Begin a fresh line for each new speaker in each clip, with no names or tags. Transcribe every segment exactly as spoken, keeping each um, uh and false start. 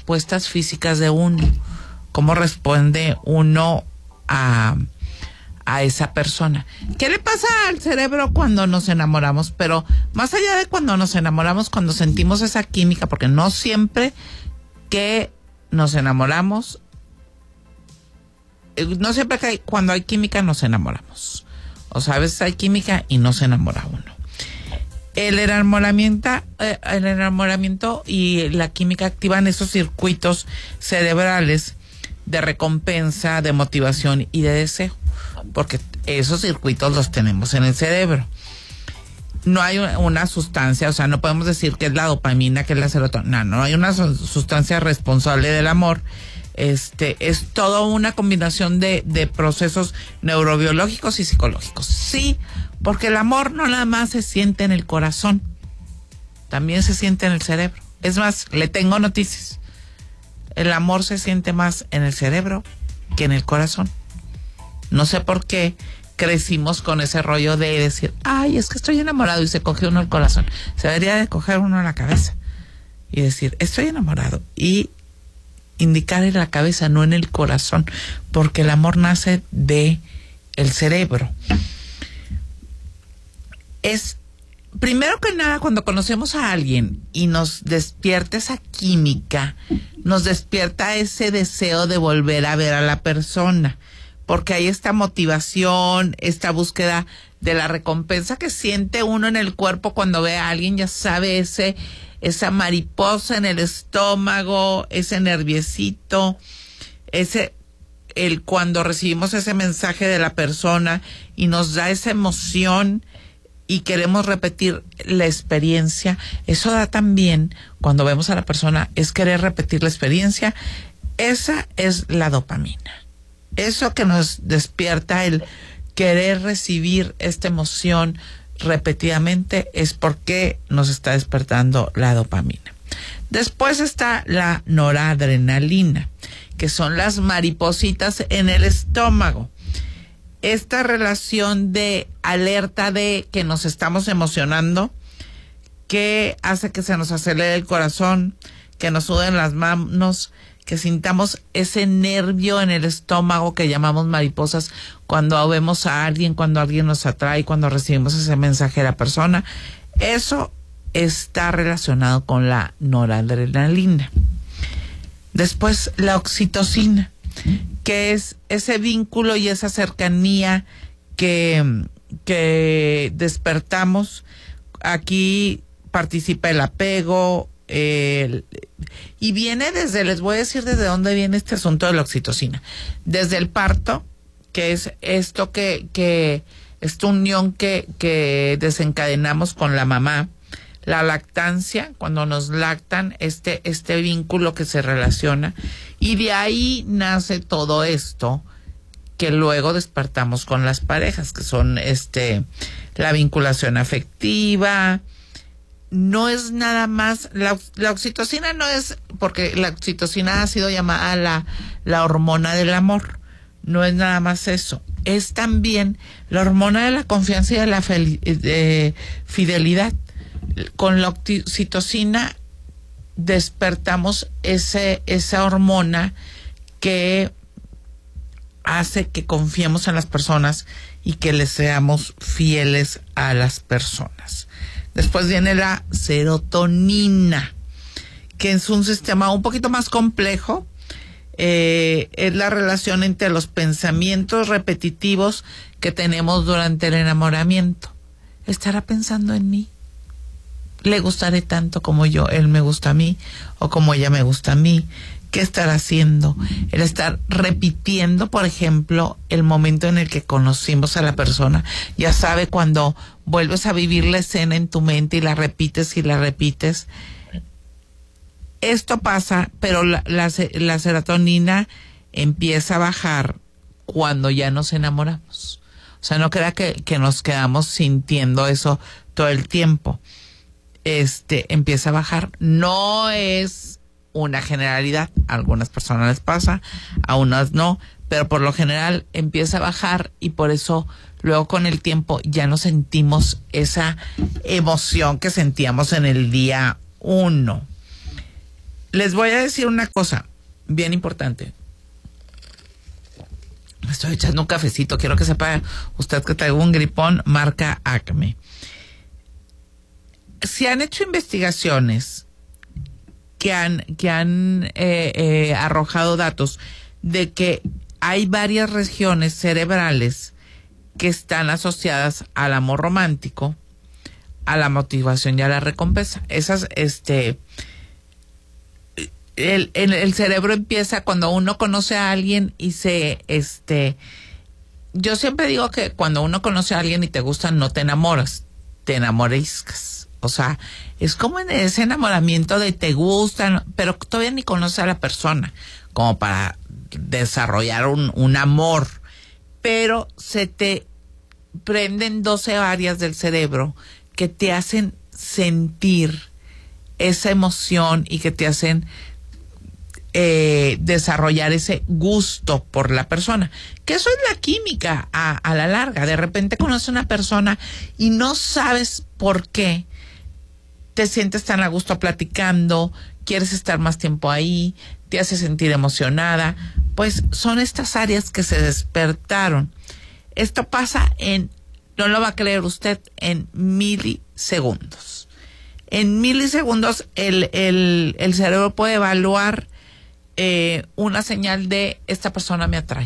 respuestas físicas de uno, cómo responde uno a, a esa persona. ¿Qué le pasa al cerebro cuando nos enamoramos? Pero más allá de cuando nos enamoramos, cuando sentimos esa química, porque no siempre que nos enamoramos, no siempre que hay, cuando hay química nos enamoramos. O sea, a veces hay química y no se enamora uno. El enamoramiento, eh, el enamoramiento y la química activan esos circuitos cerebrales de recompensa, de motivación y de deseo, porque esos circuitos los tenemos en el cerebro. No hay una sustancia, o sea, no podemos decir que es la dopamina, que es la serotonina. No, no hay una sustancia responsable del amor. Este, es toda una combinación de, de procesos neurobiológicos y psicológicos. Sí, porque el amor no nada más se siente en el corazón, también se siente en el cerebro. Es más, le tengo noticias. El amor se siente más en el cerebro que en el corazón. No sé por qué crecimos con ese rollo de decir, ay, es que estoy enamorado, y se coge uno el corazón. Se debería de coger uno la cabeza y decir, estoy enamorado, y indicar en la cabeza, no en el corazón, porque el amor nace de el cerebro. Es, primero que nada, cuando conocemos a alguien y nos despierta esa química, nos despierta ese deseo de volver a ver a la persona, porque hay esta motivación, esta búsqueda de la recompensa que siente uno en el cuerpo cuando ve a alguien, ya sabe, ese esa mariposa en el estómago, ese nerviecito, ese el cuando recibimos ese mensaje de la persona y nos da esa emoción y queremos repetir la experiencia. Eso da también, cuando vemos a la persona, es querer repetir la experiencia. Esa es la dopamina. Eso que nos despierta el querer recibir esta emoción repetidamente es porque nos está despertando la dopamina. Después está la noradrenalina, que son las maripositas en el estómago. Esta relación de alerta de que nos estamos emocionando, que hace que se nos acelere el corazón, que nos suden las manos, que sintamos ese nervio en el estómago que llamamos mariposas cuando vemos a alguien, cuando alguien nos atrae, cuando recibimos ese mensaje de la persona. Eso está relacionado con la noradrenalina. Después, la oxitocina, que es ese vínculo y esa cercanía que, que despertamos. Aquí participa el apego, el, y viene desde, les voy a decir desde dónde viene este asunto de la oxitocina. Desde el parto, que es esto que, que esta unión que, que desencadenamos con la mamá, la lactancia, cuando nos lactan, este, este vínculo que se relaciona, y de ahí nace todo esto que luego despertamos con las parejas, que son este, la vinculación afectiva. No es nada más, la, la oxitocina no es, porque la oxitocina ha sido llamada la, la hormona del amor, no es nada más eso, es también la hormona de la confianza y de la fel, de fidelidad. Con la oxitocina despertamos ese, esa hormona que hace que confiemos en las personas y que les seamos fieles a las personas. Después viene la serotonina, que es un sistema un poquito más complejo. Eh, es la relación entre los pensamientos repetitivos que tenemos durante el enamoramiento. ¿Estará pensando en mí? ¿Le gustaré tanto como yo, él me gusta a mí, o como ella me gusta a mí? ¿Qué estará haciendo? El estar repitiendo, por ejemplo, el momento en el que conocimos a la persona. Ya sabe, cuando vuelves a vivir la escena en tu mente y la repites y la repites. Esto pasa, pero la, la, la serotonina empieza a bajar cuando ya nos enamoramos. O sea, no crea que, que nos quedamos sintiendo eso todo el tiempo. Este, empieza a bajar. No es una generalidad. A algunas personas les pasa, a unas no, pero por lo general empieza a bajar, y por eso luego con el tiempo ya no sentimos esa emoción que sentíamos en el día uno. Les voy a decir una cosa bien importante. Me estoy echando un cafecito. Quiero que sepa usted que traigo un gripón marca Acme. Se han hecho investigaciones que han, que han eh, eh, arrojado datos de que hay varias regiones cerebrales que están asociadas al amor romántico, a la motivación y a la recompensa. Esas, este... El, el, el cerebro empieza cuando uno conoce a alguien y se, este, yo siempre digo que cuando uno conoce a alguien y te gusta, no te enamoras, te enamoriscas. O sea, es como en ese enamoramiento de te gustan, pero todavía ni conoces a la persona, como para desarrollar un, un amor. Pero se te prenden doce áreas del cerebro que te hacen sentir esa emoción y que te hacen Eh, desarrollar ese gusto por la persona, que eso es la química a, a la larga. De repente conoces a una persona y no sabes por qué te sientes tan a gusto platicando, quieres estar más tiempo ahí, te hace sentir emocionada. Pues son estas áreas que se despertaron. Esto pasa en, no lo va a creer usted, en milisegundos. En milisegundos el, el, el cerebro puede evaluar Eh, una señal de esta persona me atrae.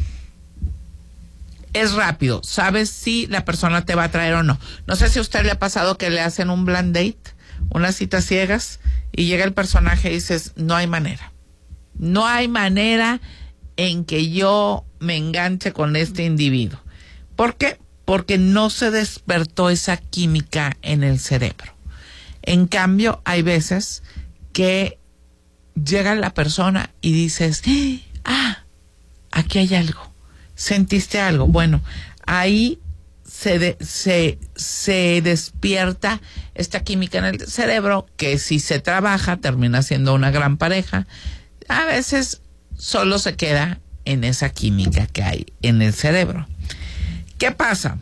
Es rápido, sabes si la persona te va a atraer o no. No sé si a usted le ha pasado que le hacen un blind date, unas citas ciegas, y llega el personaje y dices, no hay manera. No hay manera en que yo me enganche con este individuo. ¿Por qué? Porque no se despertó esa química en el cerebro. En cambio, hay veces que llega la persona y dices, ah, aquí hay algo, sentiste algo. Bueno, ahí se, de, se, se despierta esta química en el cerebro que si se trabaja termina siendo una gran pareja. A veces solo se queda en esa química que hay en el cerebro. ¿Qué pasa?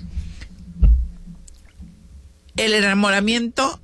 El enamoramiento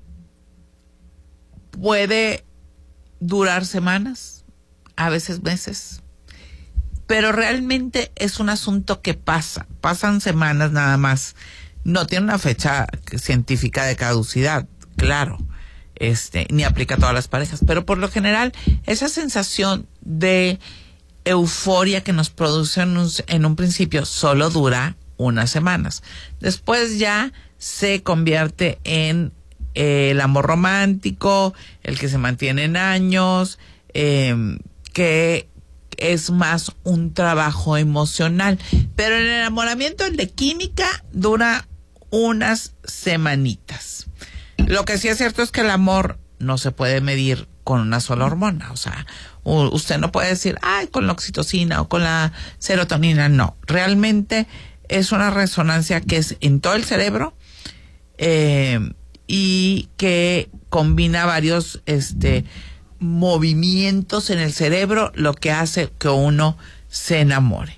puede durar semanas, a veces meses, pero realmente es un asunto que pasa, pasan semanas nada más, no tiene una fecha científica de caducidad, claro, este, ni aplica a todas las parejas, pero por lo general esa sensación de euforia que nos produce en un, en un principio solo dura unas semanas, después ya se convierte en el amor romántico, el que se mantiene en años, eh, que es más un trabajo emocional. Pero el enamoramiento, el de química, dura unas semanitas. Lo que sí es cierto es que el amor no se puede medir con una sola hormona. O sea, usted no puede decir, ay, con la oxitocina o con la serotonina. No, realmente es una resonancia que es en todo el cerebro, eh, y que combina varios este movimientos en el cerebro, lo que hace que uno se enamore.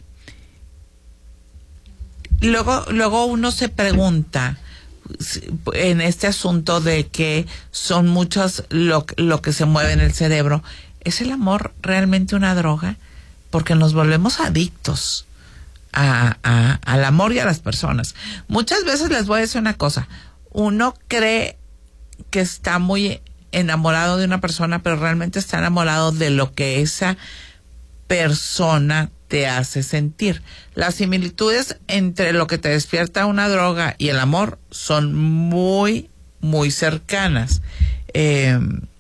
Luego, luego uno se pregunta en este asunto de que son muchos lo, lo que se mueve en el cerebro, ¿es el amor realmente una droga? Porque nos volvemos adictos a, a, al amor y a las personas. Muchas veces les voy a decir una cosa. Uno cree que está muy enamorado de una persona, pero realmente está enamorado de lo que esa persona te hace sentir. Las similitudes entre lo que te despierta una droga y el amor son muy, muy cercanas. Eh,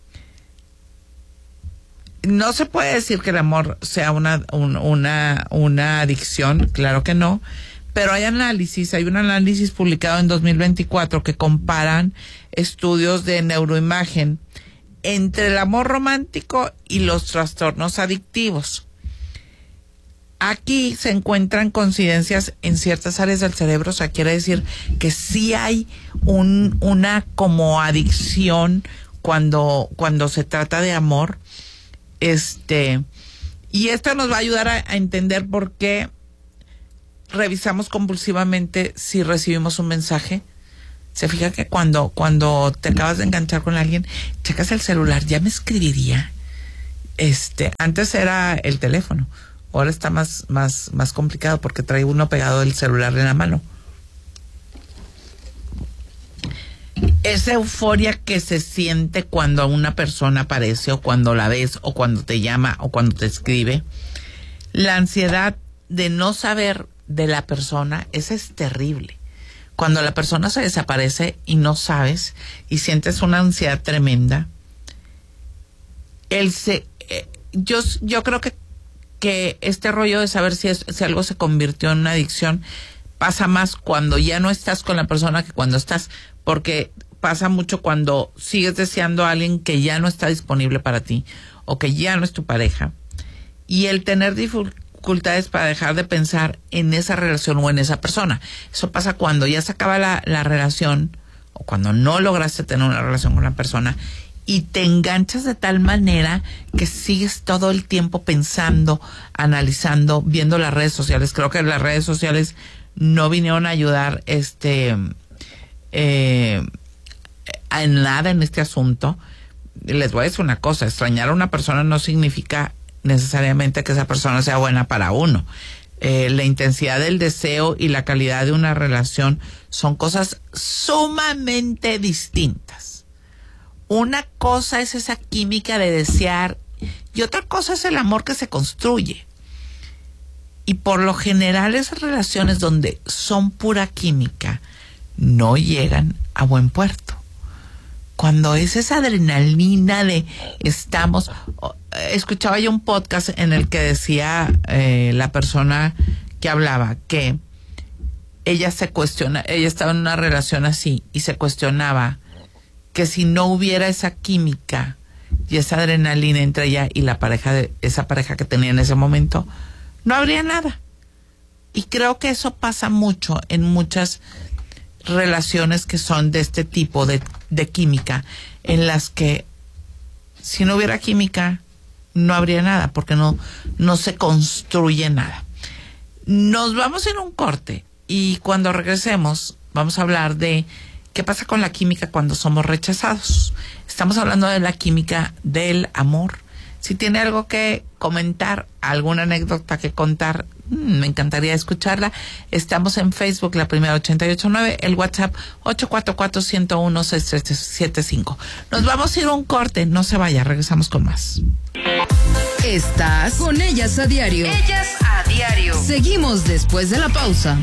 no se puede decir que el amor sea una, un, una, una adicción, claro que no. Pero hay análisis, hay un análisis publicado en dos mil veinticuatro que comparan estudios de neuroimagen entre el amor romántico y los trastornos adictivos. Aquí se encuentran coincidencias en ciertas áreas del cerebro, o sea, quiere decir que sí hay un, una como adicción cuando, cuando se trata de amor. Este, y esto nos va a ayudar a, a entender por qué revisamos compulsivamente si recibimos un mensaje. Se fija que cuando, cuando te acabas de enganchar con alguien, checas el celular, ya me escribiría, Este, antes era el teléfono, ahora está más, más, más complicado porque trae uno pegado el celular en la mano. Esa euforia que se siente cuando una persona aparece o cuando la ves o cuando te llama o cuando te escribe. La ansiedad de no saber de la persona, esa es terrible. Cuando la persona se desaparece y no sabes y sientes una ansiedad tremenda. El se, eh, yo, yo creo que, que este rollo de saber si, es, si algo se convirtió en una adicción pasa más cuando ya no estás con la persona que cuando estás, porque pasa mucho cuando sigues deseando a alguien que ya no está disponible para ti o que ya no es tu pareja. Y el tener dificultades para dejar de pensar en esa relación o en esa persona. Eso pasa cuando ya se acaba la, la relación o cuando no lograste tener una relación con una persona y te enganchas de tal manera que sigues todo el tiempo pensando, analizando, viendo las redes sociales. Creo que las redes sociales no vinieron a ayudar este eh, en nada en este asunto. Les voy a decir una cosa, extrañar a una persona no significa necesariamente que esa persona sea buena para uno. Eh, la intensidad del deseo y la calidad de una relación son cosas sumamente distintas. Una cosa es esa química de desear y otra cosa es el amor que se construye. Y por lo general esas relaciones donde son pura química no llegan a buen puerto. Cuando es esa adrenalina de estamos... Escuchaba yo un podcast en el que decía eh, la persona que hablaba que ella se cuestiona, ella estaba en una relación así y se cuestionaba que si no hubiera esa química y esa adrenalina entre ella y la pareja, de esa pareja que tenía en ese momento, no habría nada. Y creo que eso pasa mucho en muchas relaciones que son de este tipo de, de química, en las que si no hubiera química no habría nada, porque no, no se construye nada. Nos vamos en un corte y cuando regresemos vamos a hablar de qué pasa con la química cuando somos rechazados. Estamos hablando de la química del amor. Si tiene algo que comentar, alguna anécdota que contar, me encantaría escucharla. Estamos en Facebook, La Primera ochenta y ocho nueve, el WhatsApp ocho cuatro cuatro, uno cero uno, seis tres siete cinco. Nos vamos a ir a un corte, no se vaya, regresamos con más.
Estás con Ellas a Diario. Ellas a Diario. Seguimos después de la pausa.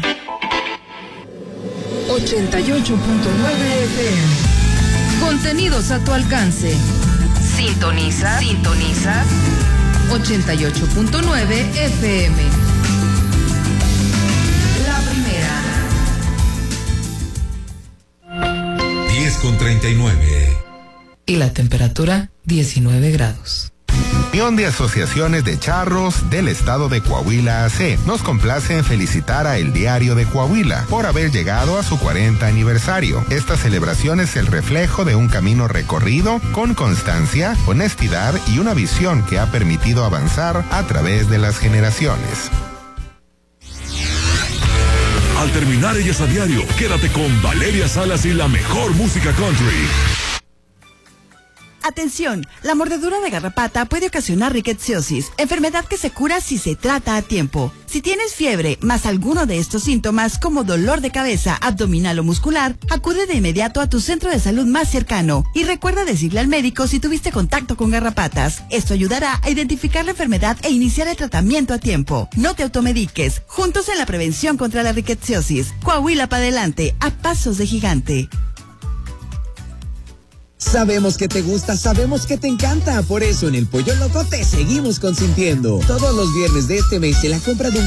ochenta y ocho punto nueve F M. Contenidos a tu alcance. Sintoniza, sintoniza ochenta y ocho punto nueve F M. La primera.
diez con treinta y nueve.
Y la temperatura diecinueve grados.
Unión de Asociaciones de Charros del Estado de Coahuila A C nos complace en felicitar a El Diario de Coahuila por haber llegado a su cuarenta aniversario. Esta celebración es el reflejo de un camino recorrido con constancia, honestidad y una visión que ha permitido avanzar a través de las generaciones.
Al terminar Ellas a Diario, quédate con Valeria Salas y la mejor música country.
Atención, la mordedura de garrapata puede ocasionar rickettsiosis, enfermedad que se cura si se trata a tiempo. Si tienes fiebre más alguno de estos síntomas como dolor de cabeza, abdominal o muscular, acude de inmediato a tu centro de salud más cercano y recuerda decirle al médico si tuviste contacto con garrapatas. Esto ayudará a identificar la enfermedad e iniciar el tratamiento a tiempo. No te automediques, juntos en la prevención contra la rickettsiosis. Coahuila para adelante, a pasos de gigante.
Sabemos que te gusta, sabemos que te encanta, por eso en el Pollo Loco te seguimos consintiendo. Todos los viernes de este mes, en la compra de un